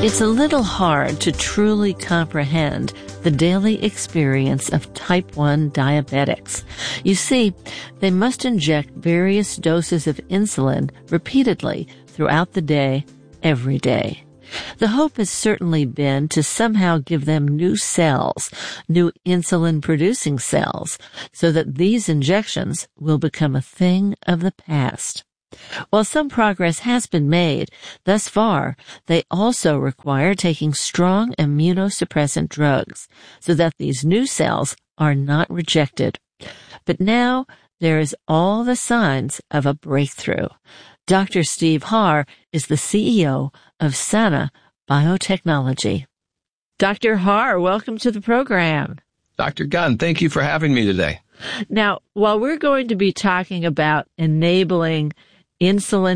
It's a little hard to truly comprehend the daily experience of type 1 diabetics. You see, they must inject various doses of insulin repeatedly throughout the day, every day. The hope has certainly been to somehow give them new cells, new insulin-producing cells, so that these injections will become a thing of the past. While some progress has been made, thus far, they also require taking strong immunosuppressant drugs so that these new cells are not rejected. But now there is all the signs of a breakthrough. Dr. Steve Harr is the CEO of Sana Biotechnology. Dr. Harr, welcome to the program. Dr. Gunn, thank you for having me today. Now, while we're going to be talking about enabling insulin